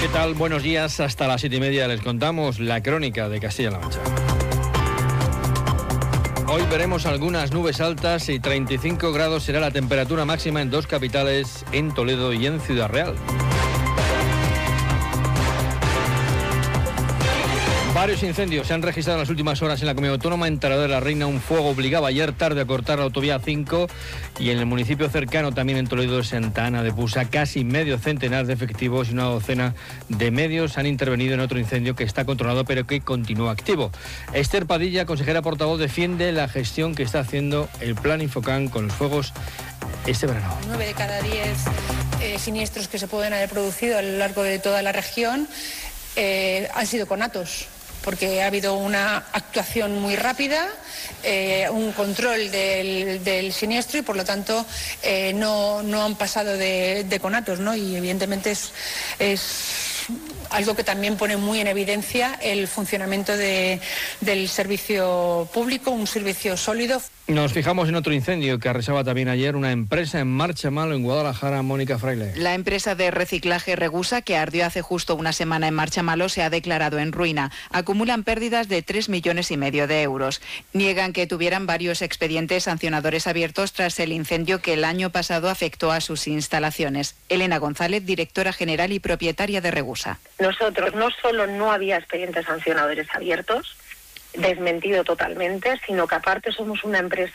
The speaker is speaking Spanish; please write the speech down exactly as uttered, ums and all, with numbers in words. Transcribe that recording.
¿Qué tal? Buenos días. Hasta las siete y media les contamos la crónica de Castilla-La Mancha. Hoy veremos algunas nubes altas y treinta y cinco grados será la temperatura máxima en dos capitales, en Toledo y en Ciudad Real. Varios incendios se han registrado en las últimas horas en la Comunidad Autónoma. En Talavera de la Reina un fuego obligaba ayer tarde a cortar la autovía cinco, y en el municipio cercano, también en Toledo, de Santa Ana de Pusa, casi medio centenar de efectivos y una docena de medios han intervenido en otro incendio que está controlado pero que continúa activo. Esther Padilla, consejera portavoz, defiende la gestión que está haciendo el Plan Infocam con los fuegos este verano. Nueve de cada diez eh, siniestros que se pueden haber producido a lo largo de toda la región eh, han sido conatos, porque ha habido una actuación muy rápida, eh, un control del, del siniestro y por lo tanto eh, no, no han pasado de, de conatos, ¿no? Y evidentemente es, es algo que también pone muy en evidencia el funcionamiento de, del servicio público, un servicio sólido. Nos fijamos en otro incendio que arrasaba también ayer una empresa en Marchamalo, en Guadalajara. Mónica Fraile. La empresa de reciclaje Regusa, que ardió hace justo una semana en Marchamalo, se ha declarado en ruina. Acumulan pérdidas de tres millones y medio de euros. Niegan que tuvieran varios expedientes sancionadores abiertos tras el incendio que el año pasado afectó a sus instalaciones. Elena González, directora general y propietaria de Regusa. Nosotros no solo no había expedientes sancionadores abiertos, desmentido totalmente, sino que aparte somos una empresa